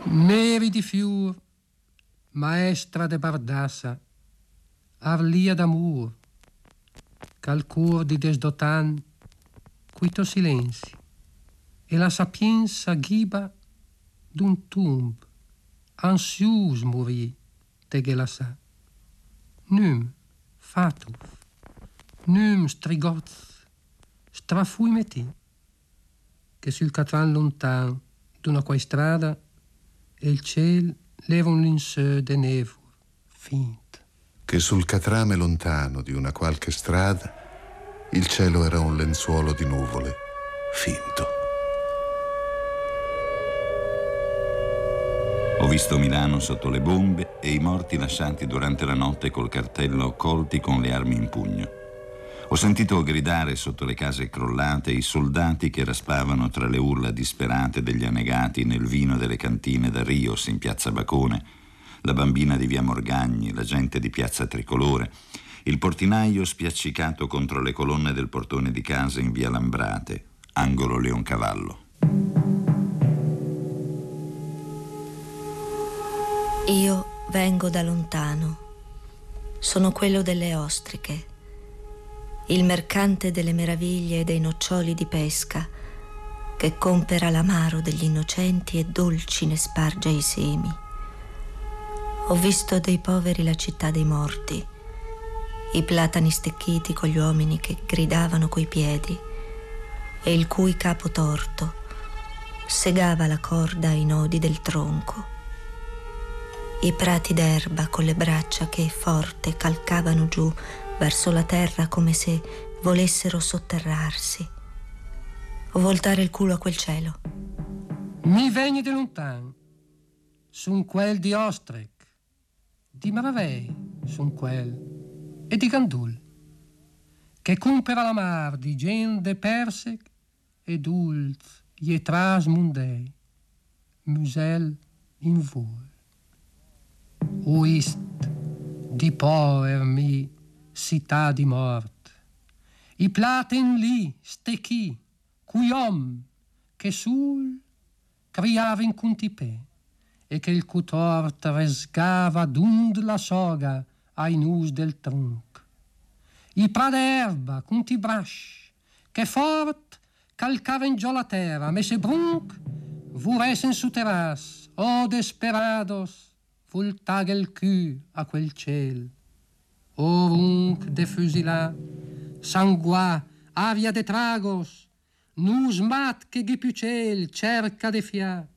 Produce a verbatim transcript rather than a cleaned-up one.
Neri di fiur, maestra de bardassa, arlia d'amur, calcur di desdotan, quito silenzi, e la sapienza ghiba d'un tumb, ansius morì, te che la sa. Num, fatuf, num strigoz, strafui metì, che sul catran lontan d'una quai strada e il ciel leva un linseu de nevur, finto. Che sul catrame lontano di una qualche strada il cielo era un lenzuolo di nuvole, finto. Ho visto Milano sotto le bombe e i morti lasciati durante la notte col cartello colti con le armi in pugno. Ho sentito gridare sotto le case crollate i soldati che raspavano tra le urla disperate degli annegati nel vino delle cantine da Rios in piazza Bacone, la bambina di via Morgagni, la gente di piazza Tricolore, il portinaio spiaccicato contro le colonne del portone di casa in via Lambrate, angolo Leoncavallo. Io vengo da lontano, sono quello delle ostriche, il mercante delle meraviglie e dei noccioli di pesca, che compera l'amaro degli innocenti e dolci ne sparge i semi. Ho visto dei poveri la città dei morti, i platani stecchiti con gli uomini che gridavano coi piedi e il cui capo torto segava la corda ai nodi del tronco. I prati d'erba con le braccia che forte calcavano giù verso la terra come se volessero sotterrarsi o voltare il culo a quel cielo. Mi vegni di lontan, sun quel di Ostrec, di Maravei sun quel, e di Gandul, che compera la mar di gente persec e dulz ietras mundei, musel in vol. Uist di poer mi città di mort, i platen lì stecchi, cui om che sul criava in cuntipè e che il cutort resgava d'und la soga ai nus del tronc. I praderba cunti brasch che fort calcava in giò la terra, messe brunc vuresen su terras, o desperados voltag el cù a quel ciel. Ovunc de fusila, sangua, avia de tragos, nus mat che ghi più ciel cerca de fia,